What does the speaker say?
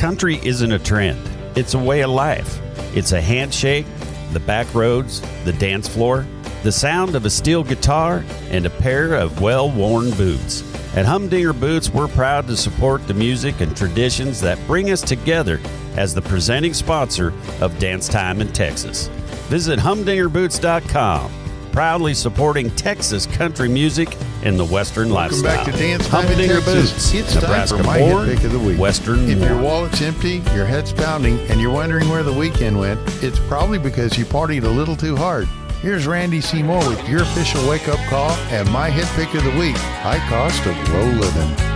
Country isn't a trend. It's a way of life. It's a handshake, the back roads, the dance floor, the sound of a steel guitar, and a pair of well-worn boots. At Humdinger Boots, we're proud to support the music and traditions that bring us together as the presenting sponsor of Dance Time in Texas. Visit humdingerboots.com, proudly supporting Texas country music and the Western lifestyle. Welcome back to Dance Time in Humdinger Texas. Boots, It's time Nebraska for my born, hit pick of the week. Western If your worn. wallet's empty, your head's pounding, and you're wondering where the weekend went, it's probably because you partied a little too hard. Here's Randy Seymour with your official wake-up call and my hit pick of the week, High Cost of Low Living.